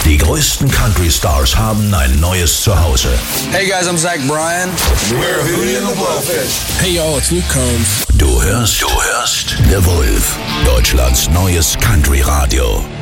Die größten Country-Stars haben ein neues Zuhause. Hey guys, I'm Zach Bryan. We're Hootie and the Blowfish. Hey y'all, it's Luke Combs. Du hörst The Wolf, Deutschlands neues Country-Radio.